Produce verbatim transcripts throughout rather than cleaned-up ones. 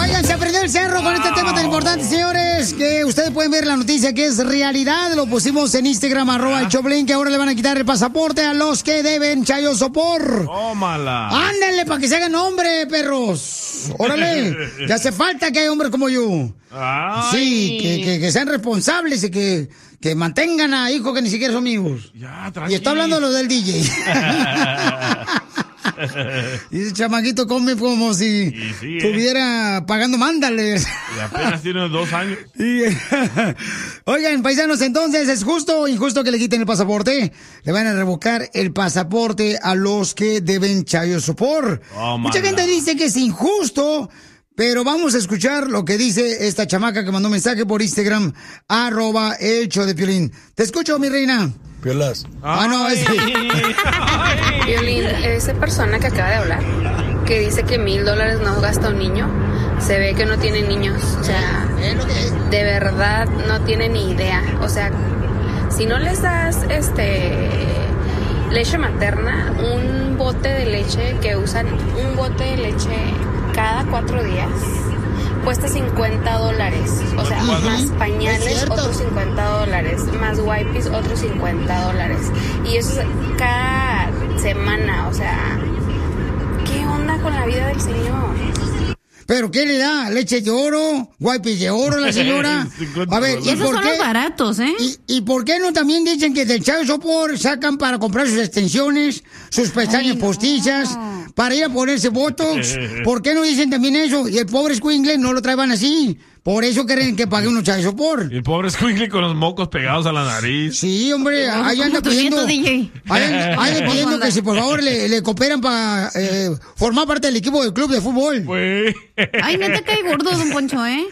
Oigan, se aprendió el cerro con este tema tan importante, señores, que ustedes pueden ver la noticia que es realidad. Lo pusimos en Instagram, arroba el Choplin, que ahora le van a quitar el pasaporte a los que deben chayo sopor. Tómala. Ándale, para que se hagan hombre, perros. Órale, ya hace falta que haya hombres como yo. Ay. Sí, que, que, que sean responsables y que, que mantengan a hijos que ni siquiera son amigos. Ya, tranquilo. Y está hablando lo del D J. Y ese chamaquito come como si sí, sí, estuviera eh. pagando mándales. Y apenas tiene dos años. Y, oigan, paisanos, entonces, ¿es justo o injusto que le quiten el pasaporte? Le van a revocar el pasaporte a los que deben chayo support. Oh, Mucha gente dice que es injusto, pero vamos a escuchar lo que dice esta chamaca que mandó un mensaje por Instagram, arroba el show de Piolín. Te escucho, mi reina. Piolas. Ah, no, es que... Piolín, esa persona que acaba de hablar, que dice que mil dólares no gasta un niño, se ve que no tiene niños. O sea, de verdad no tiene ni idea. O sea, si no les das este leche materna, un bote de leche que usan, un bote de leche cada cuatro días, cuesta cincuenta dólares. O sea, uh-huh. más pañales, otros cincuenta dólares. Más wipes, otros cincuenta dólares. Y eso es cada semana. O sea, ¿qué onda con la vida del señor? ¿Pero qué le da? ¿Leche de oro? ¿Wipes de oro la señora? A ver, ¿y esos por son qué? Los baratos, ¿eh? ¿Y, ¿Y por qué no también dicen que del Chayo Sopor sacan para comprar sus extensiones, sus pestañas Ay, no. postizas, para ir a ponerse botox? ¿Por qué no dicen también eso? Y el pobre escuincle no lo traían así. Por eso quieren que pague uno Chayo Sopor. Y el pobre escuincle con los mocos pegados a la nariz. Sí, hombre, ahí anda pidiendo. Ahí anda, anda pidiendo que si por favor le, le cooperan para eh, formar parte del equipo del club de fútbol. Pues. Ay, neta cae gordo, don Poncho, ¿eh?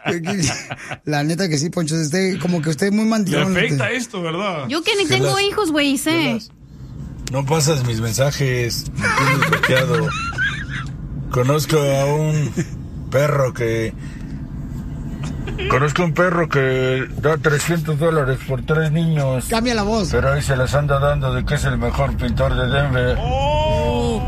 La neta que sí, Poncho, usted, como que usted es muy mandilón. Le afecta esto, ¿verdad? Yo que ni tengo las, hijos, güey, sé. No pasas mis mensajes, me tienes bloqueado. Conozco a un perro que... Conozco un perro que da trescientos dólares por tres niños. Cambia la voz. Pero ahí se las anda dando de que es el mejor pintor de Denver. Oh.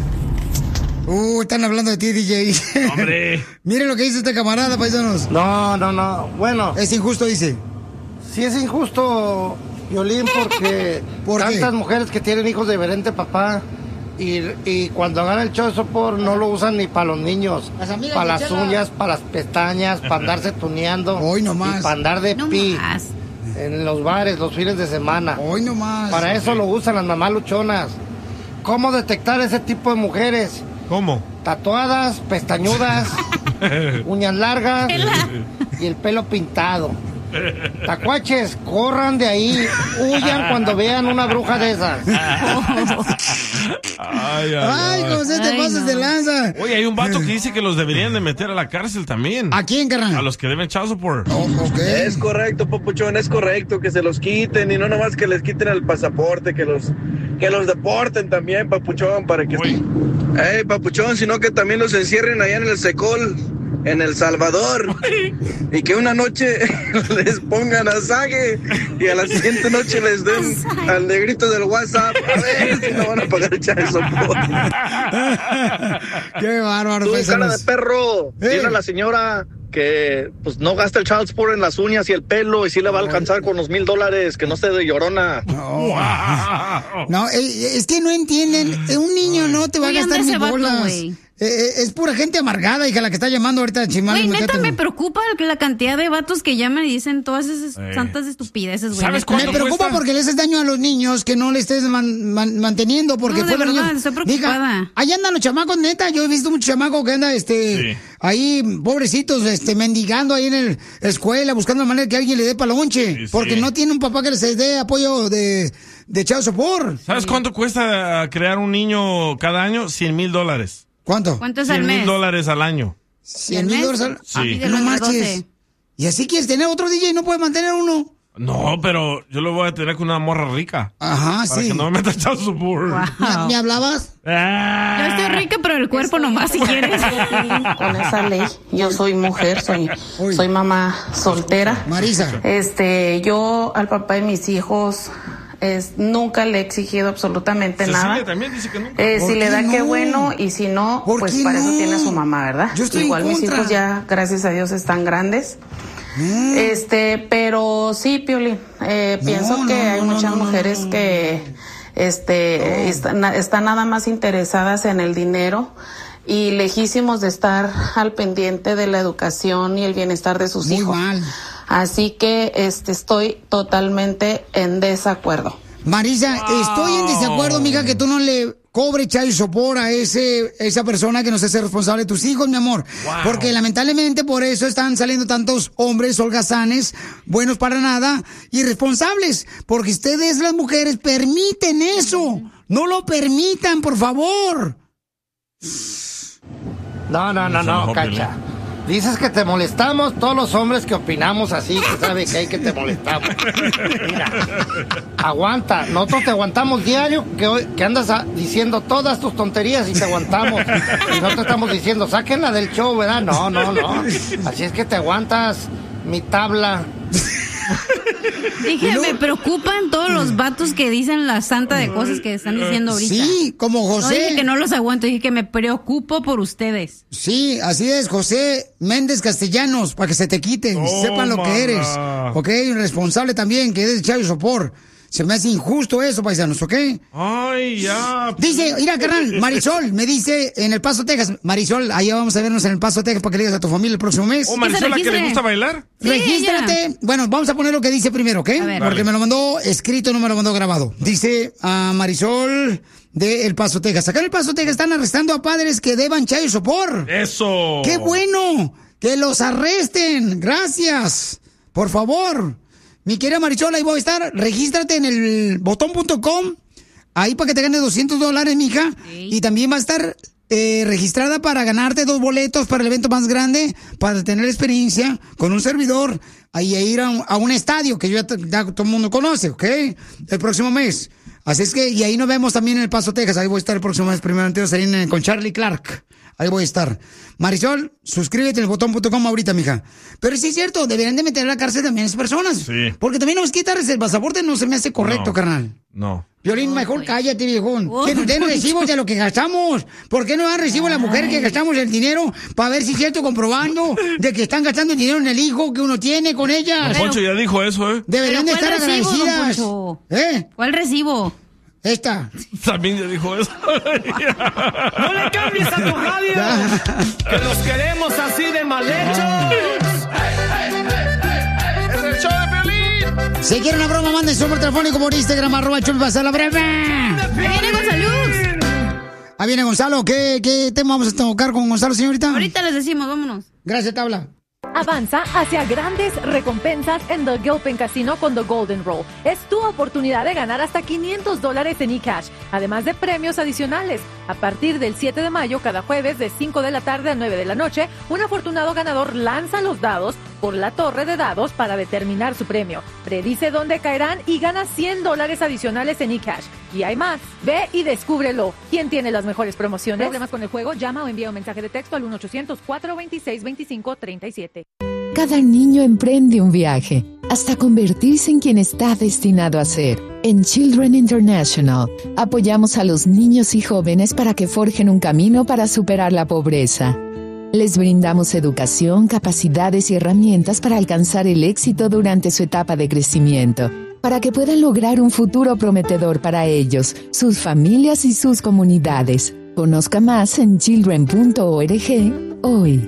Uh, están hablando de ti, D J. Hombre. Mire lo que dice este camarada, paisanos. No, no, no. Bueno. Es injusto, dice. Sí es injusto, Piolín, porque ¿Por tantas qué? mujeres que tienen hijos de diferente papá y, y cuando hagan el show de sopor no lo usan ni para los niños, para las chela. uñas, para las pestañas, para andarse tuneando. Hoy nomás. Y para andar de no pi más. en los bares los fines de semana. Hoy nomás. Para eso sí. lo usan las mamás luchonas. ¿Cómo detectar ese tipo de mujeres? ¿Cómo? Tatuadas, pestañudas, uñas largas y el pelo pintado. Tacuaches, corran de ahí, huyan cuando vean una bruja de esas. Ay, ay, ay, José, te pasas no. de lanza. Oye, hay un vato que dice que los deberían de meter a la cárcel también. ¿A quién, carnal? A los que deben child support. Oh, okay. Es correcto, papuchón, es correcto que se los quiten y no nomás que les quiten el pasaporte, que los que los deporten también, papuchón, para que... Ey, hey, papuchón, sino que también los encierren allá en el Secol, en El Salvador, y que una noche les pongan asague y a la siguiente noche les den al negrito del WhatsApp, a ver si no van a pagar echar support. Qué bárbaro. Tú, cara de perro, dile a la señora que pues no gasta el child support en las uñas y el pelo y sí le va a alcanzar con los mil dólares, que no esté de llorona. No, no es que no entienden, un niño no te va a gastar ni bolas. Eh, es pura gente amargada, hija, la que está llamando ahorita a Chimán. Güey, neta me preocupa la cantidad de vatos que llaman y dicen todas esas eh. santas estupideces, güey. ¿Sabes cuánto Me preocupa cuesta? Porque le haces daño a los niños, que no le estés man, man, manteniendo, porque no, de verdad, niños, estoy preocupada. Diga, ahí andan los chamacos, neta, yo he visto muchos chamacos que andan, este, sí. ahí, pobrecitos, este, mendigando ahí en el escuela, buscando la manera que alguien le dé palonche, sí, porque sí. no tiene un papá que les dé apoyo de, de child support. ¿Sabes cuánto cuesta crear un niño cada año? Cien mil dólares. ¿Cuánto? ¿Cuánto es al mes? cien mil dólares al año. ¿Cien mil dólares al año? Sí. No marches. ¿Y así quieres tener otro D J y no puedes mantener uno? No, pero yo lo voy a tener con una morra rica. Ajá, para sí. que no me metas child support. Wow. ¿Me, ¿Me hablabas? Ah. Yo estoy rica, pero el cuerpo nomás si quieres. Con esa ley, yo soy mujer, soy, soy mamá soltera. Marisa. Este, yo al papá de mis hijos Es, nunca le he exigido absolutamente Cecilia nada. también dice que nunca. Eh, si le da no? qué bueno, y si no, pues para no? eso tiene a su mamá, ¿verdad? Yo estoy Igual en mis contra. hijos ya, gracias a Dios, están grandes. Mm. Este, pero sí, Piolín, eh, no, pienso no, que no, hay no, muchas no, no, mujeres no. que este, No. están, están nada más interesadas en el dinero y lejísimos de estar al pendiente de la educación y el bienestar de sus Muy hijos. mal. Así que este, estoy totalmente en desacuerdo. Marisa, Wow. estoy en desacuerdo, mija, que tú no le cobre child support a ese, esa persona que no se hace responsable de tus hijos, mi amor. Wow. Porque lamentablemente por eso están saliendo tantos hombres holgazanes, buenos para nada, irresponsables. Porque ustedes, las mujeres, permiten eso. No lo permitan, por favor. No, no, no, no, Cacha. Dices que te molestamos todos los hombres que opinamos así, que sabe que hay que te molestamos. Mira, aguanta, nosotros te aguantamos diario, que hoy que andas a- diciendo todas tus tonterías y te aguantamos. Y nosotros estamos diciendo, sáquenla del show, ¿verdad? No, no, no. Así es que te aguantas, mi tabla. Dije, me preocupan todos los vatos que dicen la santa de cosas que están diciendo ahorita. Sí, como No José. dije que no los aguanto, dije que me preocupo por ustedes. Sí, así es, José Méndez Castellanos, para que se te quite, Oh, sepan lo mana. que eres. Ok, responsable también, que eres child support. Se me hace injusto eso, paisanos, ¿ok? Ay, ya. Dice, mira, carnal, Marisol, me dice en El Paso, Texas. Marisol, ahí vamos a vernos en El Paso, Texas, para que le digas a tu familia el próximo mes. Oh, Marisol, ¿la que le gusta bailar? Sí, Regístrate. ella. Bueno, vamos a poner lo que dice primero, ¿ok? A ver. Porque Dale. me lo mandó escrito, no me lo mandó grabado. Dice a Marisol de El Paso, Texas. Acá en El Paso, Texas están arrestando a padres que deban child support. Eso. ¡Qué bueno! ¡Que los arresten! ¡Gracias! Por favor. Mi querida Marisol, ahí voy a estar. Regístrate en el botón punto com. Ahí para que te ganes doscientos dólares, mija. Sí. Y también va a estar eh, registrada para ganarte dos boletos para el evento más grande, para tener experiencia con un servidor. Ahí a ir a un, a un estadio que ya, t- ya todo el mundo conoce, ¿ok? El próximo mes. Así es que, y ahí nos vemos también en El Paso, Texas. Ahí voy a estar el próximo mes, primero antes de salir con Charlie Clark. Ahí voy a estar. Marisol, suscríbete en el botón punto com ahorita, mija. Pero sí es cierto, deberían de meter a la cárcel también a esas personas. Sí. Porque también nos quitarles el pasaporte no se me hace correcto, No. carnal. No. Violín, mejor cállate, viejón. Oh, Que nos den no. recibos de lo que gastamos. ¿Por qué no dan recibo a las mujeres que gastamos el dinero? Para ver si es cierto, comprobando de que están gastando el dinero en el hijo que uno tiene con Don ellas. Poncho ya dijo eso, ¿eh? Deberían de Pero estar ¿cuál recibo, don agradecidas. Poncho? ¿Eh? ¿Cuál recibo? Esta. También ya dijo eso. ¡No le cambies a tu radio! ¡Que los queremos así de mal hechos! ¡Es el show de Piolín! Si quieren una broma, manden su número telefónico por Instagram, arroba Chuy, pasar la breve. Ahí viene Gonzalo. Ahí viene Gonzalo. ¿Qué, ¿Qué tema vamos a tocar con Gonzalo, señorita? Ahorita les decimos, vámonos. Gracias, Tabla. Avanza hacia grandes recompensas en The Gilpin Casino con The Golden Roll. Es tu oportunidad de ganar hasta quinientos dólares en eCash, además de premios adicionales. A partir del siete de mayo, cada jueves de cinco de la tarde a nueve de la noche, un afortunado ganador lanza los dados por la torre de dados para determinar su premio. Predice dónde caerán y gana cien dólares adicionales en eCash. Y hay más. Ve y descúbrelo. ¿Quién tiene las mejores promociones? ¿Problemas con el juego? Llama o envía un mensaje de texto al uno ochocientos, cuatro veintiséis, veinticinco treinta y siete. Cada niño emprende un viaje hasta convertirse en quien está destinado a ser. En Children International, apoyamos a los niños y jóvenes para que forjen un camino para superar la pobreza. Les brindamos educación, capacidades y herramientas para alcanzar el éxito durante su etapa de crecimiento, para que puedan lograr un futuro prometedor para ellos, sus familias y sus comunidades. Conozca más en children punto org hoy.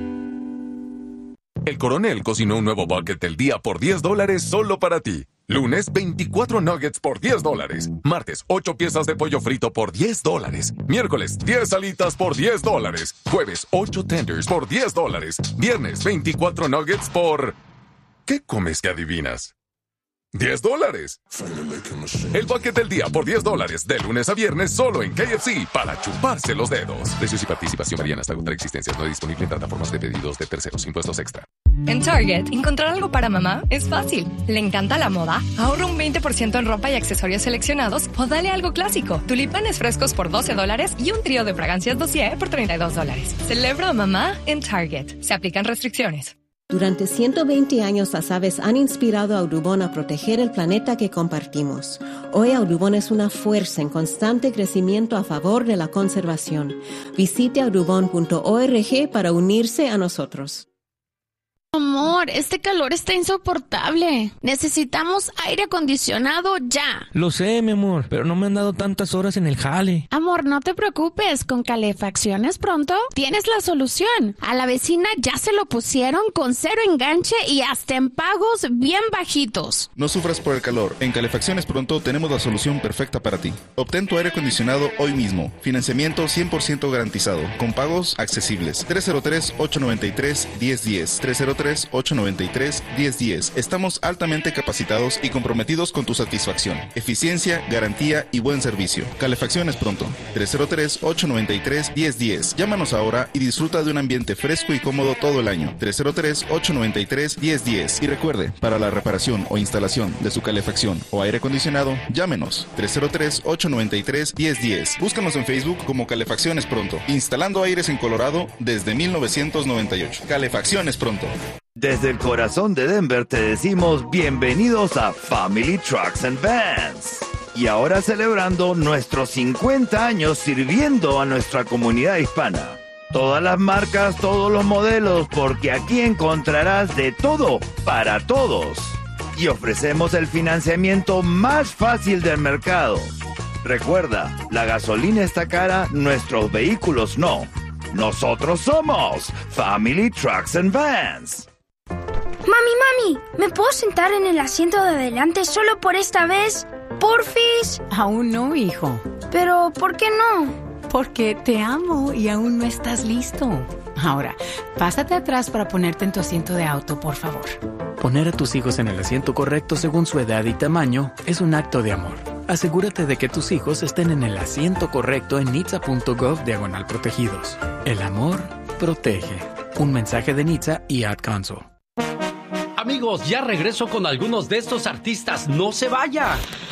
El Coronel cocinó un nuevo bucket del día por diez dólares solo para ti. Lunes, veinticuatro nuggets por diez dólares. Martes, ocho piezas de pollo frito por diez dólares. Miércoles, diez alitas por diez dólares. Jueves, ocho tenders por diez dólares. Viernes, veinticuatro nuggets por... ¿Qué comes que adivinas? diez dólares. El bucket del día por diez dólares, de lunes a viernes, solo en K F C, para chuparse los dedos. Precios y participación varían hasta agotar existencias. No disponible en plataformas de pedidos de terceros. Impuestos extra. En Target, encontrar algo para mamá es fácil. ¿Le encanta la moda? Ahorra un veinte por ciento en ropa y accesorios seleccionados o dale algo clásico. Tulipanes frescos por doce dólares y un trío de fragancias dossier por treinta y dos dólares. Celebra a mamá en Target. Se aplican restricciones. Durante ciento veinte años, las aves han inspirado a Audubon a proteger el planeta que compartimos. Hoy, Audubon es una fuerza en constante crecimiento a favor de la conservación. Visite audubon punto org para unirse a nosotros. Amor, este calor está insoportable. Necesitamos aire acondicionado ya. Lo sé, mi amor, pero no me han dado tantas horas en el jale. Amor, no te preocupes. Con Calefacciones Pronto tienes la solución. A la vecina ya se lo pusieron con cero enganche y hasta en pagos bien bajitos. No sufras por el calor. En Calefacciones Pronto tenemos la solución perfecta para ti. Obtén tu aire acondicionado hoy mismo. Financiamiento cien por ciento garantizado, con pagos accesibles. tres cero tres, ocho nueve tres, uno cero uno cero. tres cero tres, ocho nueve tres, uno cero uno cero. Estamos altamente capacitados y comprometidos con tu satisfacción, eficiencia, garantía y buen servicio. Calefacciones Pronto. tres cero tres, ocho nueve tres, uno cero uno cero. Llámanos ahora y disfruta de un ambiente fresco y cómodo todo el año. tres cero tres, ocho nueve tres, uno cero uno cero. Y recuerde, para la reparación o instalación de su calefacción o aire acondicionado, llámenos. tres cero tres, ocho nueve tres, uno cero uno cero. Búscanos en Facebook como Calefacciones Pronto. Instalando aires en Colorado desde mil novecientos noventa y ocho. Calefacciones Pronto. Desde el corazón de Denver te decimos bienvenidos a Family Trucks and Vans. Y ahora celebrando nuestros cincuenta años sirviendo a nuestra comunidad hispana. Todas las marcas, todos los modelos, porque aquí encontrarás de todo para todos. Y ofrecemos el financiamiento más fácil del mercado. Recuerda, la gasolina está cara, nuestros vehículos no. Nosotros somos Family Trucks and Vans. Mami, mami, ¿me puedo sentar en el asiento de adelante solo por esta vez? ¿Porfis? Aún no, hijo. ¿Pero por qué no? Porque te amo y aún no estás listo. Ahora, pásate atrás para ponerte en tu asiento de auto, por favor. Poner a tus hijos en el asiento correcto según su edad y tamaño es un acto de amor. Asegúrate de que tus hijos estén en el asiento correcto en N H T S A punto gov diagonal protegidos. El amor protege. Un mensaje de N H T S A y Ad Council. Amigos, ya regreso con algunos de estos artistas. ¡No se vaya!